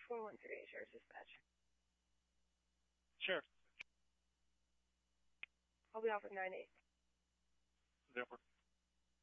413 Sheriff's Dispatch. Sheriff. I'll be off at 9-8. Therefore.